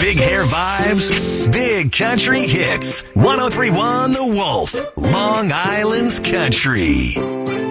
Big hair vibes, big country hits. 103.1 The Wolf, Long Island's Country.